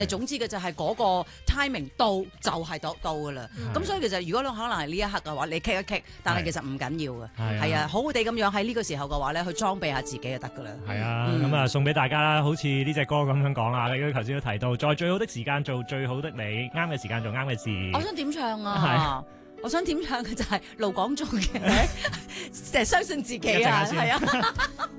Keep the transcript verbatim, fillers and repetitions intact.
總之嘅就係嗰個 timing 到就係到到㗎啦。咁所以其實如果你可能係呢一刻嘅話，你棘一棘，但係其實唔緊要嘅。係啊，好好地咁樣喺呢個時候嘅話咧，去裝備下自己就得㗎啦。 係啊，咁啊送俾大家啦，好似呢隻歌咁樣講啊，你頭先都提到，在最好的時間做最好的你，啱嘅時間做啱嘅事。 我想點唱啊？我想點唱嘅就係盧廣仲嘅，成日相信自己啊，係啊。